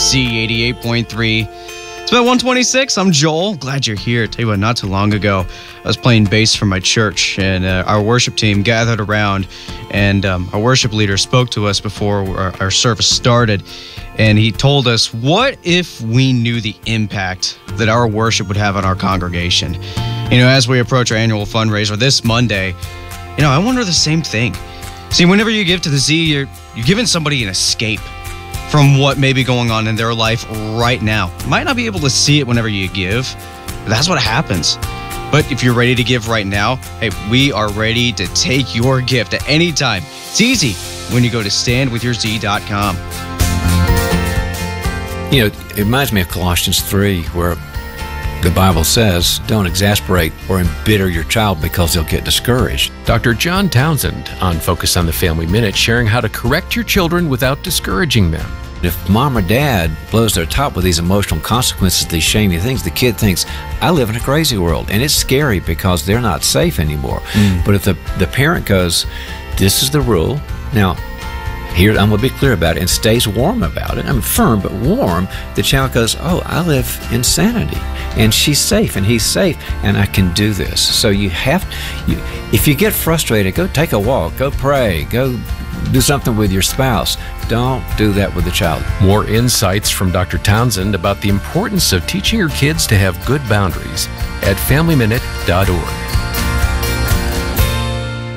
Z88.3. It's about 1:26. I'm Joel. Glad you're here. Tell you what, not too long ago, I was playing bass for my church, and our worship team gathered around, and our worship leader spoke to us before our service started, and he told us, what if we knew the impact that our worship would have on our congregation? You know, as we approach our annual fundraiser this Monday, you know, I wonder the same thing. See, whenever you give to the Z, you're giving somebody an escape from what may be going on in their life right now. You might not be able to see it whenever you give, but that's what happens. But if you're ready to give right now, hey, we are ready to take your gift at any time. It's easy when you go to standwithyourz.com. You know, it reminds me of Colossians 3, where the Bible says, don't exasperate or embitter your child because they'll get discouraged. Dr. John Townsend on Focus on the Family Minute, sharing how to correct your children without discouraging them. If mom or dad blows their top with these emotional consequences, these shamey things, the kid thinks, I live in a crazy world. And it's scary because they're not safe anymore. But if the parent goes, this is the rule. Now, here, I'm going to be clear about it, and stays warm about it. I'm firm, but warm. The child goes, oh, I live in sanity, and she's safe, and he's safe, and I can do this. So if you get frustrated, go take a walk, go pray, go do something with your spouse. Don't do that with the child. More insights from Dr. Townsend about the importance of teaching your kids to have good boundaries at FamilyMinute.org.